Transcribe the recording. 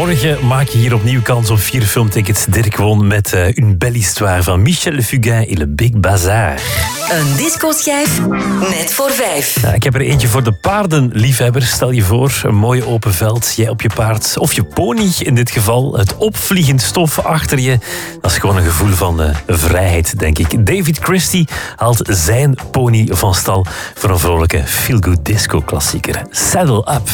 Morgen maak je hier opnieuw kans op 4 filmtickets. Dirk won met Une belle histoire van Michel Fugain in Le Big Bazaar. Een discoschijf net voor 5. Ik heb er eentje voor de paardenliefhebbers. Stel je voor, een mooi open veld. Jij op je paard, of je pony in dit geval. Het opvliegend stof achter je. Dat is gewoon een gevoel van vrijheid, denk ik. David Christie haalt zijn pony van stal voor een vrolijke feel-good disco-klassieker. Saddle Up.